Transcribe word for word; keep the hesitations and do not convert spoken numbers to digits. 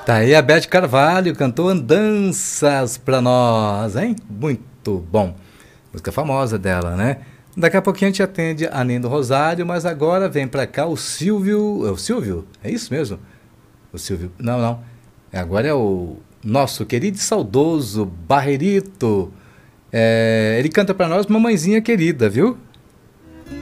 Tá aí a Beth Carvalho, cantou Andanças pra nós, hein? Muito bom. Música famosa dela, né? Daqui a pouquinho a gente atende a Nendo Rosário, mas agora vem pra cá o Silvio. É o Silvio? É isso mesmo? O Silvio. Não, não. É, agora é o nosso querido e saudoso Barrerito. É, ele canta pra nós Mamãezinha Querida, viu?